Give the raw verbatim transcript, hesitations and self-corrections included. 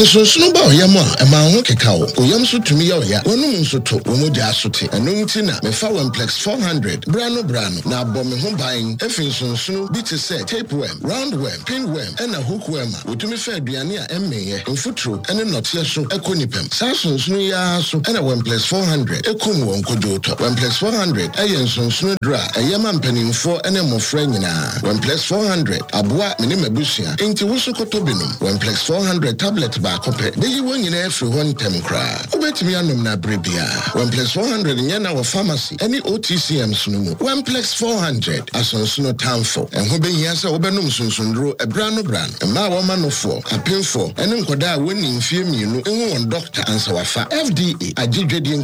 So snow ba oyam a e ma ho keka wo. Oyam so tumi ya oya. Wonum nso to wo mogya asote. Eno nti na me fa Wemplex four hundred. Brano brano na abɔ me ho ban. Efin sonsunu bi te say tapeworm, roundworm, pinworm, and a hookworm. Wotumi fa aduane a emmeye. Mfutro ene nɔte so ekonipem. Sa sonsunu ya so ena Wemplex four hundred. Ekum won kojoto. Wemplex four hundred ayen sonsunu dra. Eyema mpanimfo ene mmofra nyina. Wemplex four hundred aboa mene mabusua. Enti wo so kotobinum. Wemplex four hundred tablet ba kope. Deyi won nyina afiri hɔ ntem kra. Obetumi anom na brebia. Wemplex four hundred nyana wɔ pharmacy. Any O T C M sunumu. Wemplex four hundred asonsuno tamfo. Enho behia sɛ wobɛnom sonsundro ebra no bran. Emma wo manofo, apemfo, ene nkoda a woni mfie mienu ehu won doctor ansa wafa. F D A agidwedi